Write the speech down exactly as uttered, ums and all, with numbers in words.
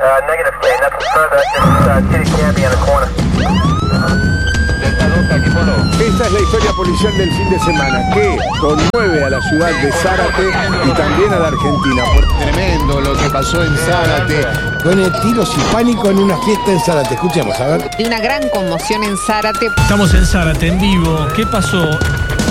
negative, K, nothing further, just uh, City Canby on the corner. Esta es la historia policial del fin de semana que conmueve a la ciudad de Zárate y también a la Argentina. Tremendo lo que pasó en Zárate. Pone tiros y pánico en una fiesta en Zárate. Escuchemos, a ver. De una gran conmoción en Zárate. Estamos en Zárate, en vivo. ¿Qué pasó?